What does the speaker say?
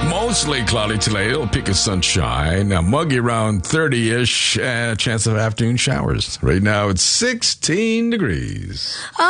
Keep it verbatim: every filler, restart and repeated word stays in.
Mostly cloudy today. It'll peak of sunshine. Now, muggy around thirty-ish. And a chance of afternoon showers. Right now, it's sixteen degrees.